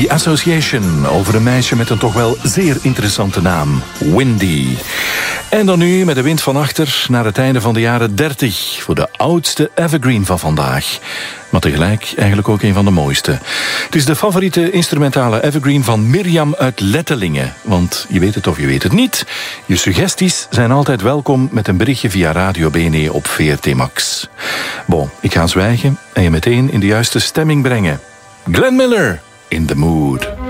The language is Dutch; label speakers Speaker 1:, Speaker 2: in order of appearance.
Speaker 1: The Association, over een meisje met een toch wel zeer interessante naam. Windy. En dan nu met de wind van achter naar het einde van de jaren 30... voor de oudste evergreen van vandaag. Maar tegelijk eigenlijk ook een van de mooiste. Het is de favoriete instrumentale evergreen van Mirjam uit Lettelingen. Want je weet het of je weet het niet. Je suggesties zijn altijd welkom met een berichtje via Radio BNE op VRT Max. Bon, ik ga zwijgen en je meteen in de juiste stemming brengen. Glenn Miller, In the Mood.